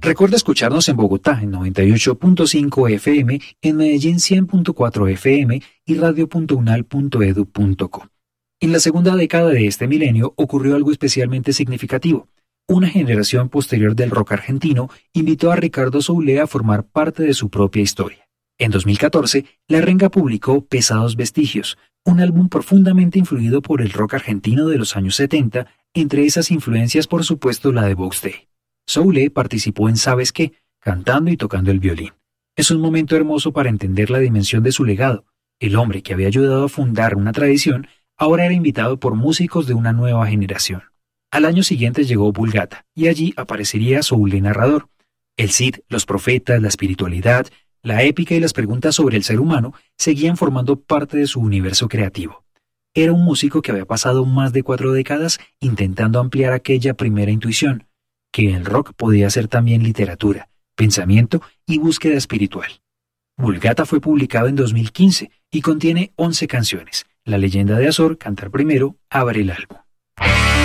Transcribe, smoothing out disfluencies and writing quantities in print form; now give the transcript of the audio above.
Recuerda escucharnos en Bogotá en 98.5 FM, en Medellín 100.4 FM y radio.unal.edu.co. En la segunda década de este milenio ocurrió algo especialmente significativo. Una generación posterior del rock argentino invitó a Ricardo Soule a formar parte de su propia historia. En 2014, La Renga publicó Pesados Vestigios, un álbum profundamente influido por el rock argentino de los años 70, entre esas influencias por supuesto la de Vox Day. Soule participó en ¿Sabes qué?, cantando y tocando el violín. Es un momento hermoso para entender la dimensión de su legado. El hombre que había ayudado a fundar una tradición ahora era invitado por músicos de una nueva generación. Al año siguiente llegó Vulgata, y allí aparecería Soule narrador. El Cid, los profetas, la espiritualidad, la épica y las preguntas sobre el ser humano seguían formando parte de su universo creativo. Era un músico que había pasado más de 4 décadas intentando ampliar aquella primera intuición, que el rock podía ser también literatura, pensamiento y búsqueda espiritual. Vulgata fue publicado en 2015 y contiene 11 canciones. La leyenda de Azor, Cantar Primero, abre el álbum.